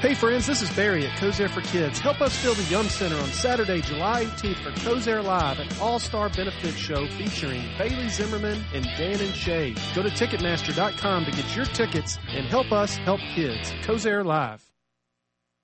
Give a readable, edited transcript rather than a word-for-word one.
Hey friends, this is Barry at Cozair for Kids. Help us fill the Yum Center on Saturday, July 18th for Cozair Live, an all-star benefit show featuring Bailey Zimmerman and Dan and Shay. Go to Ticketmaster.com to get your tickets and help us help kids. Cozair Live.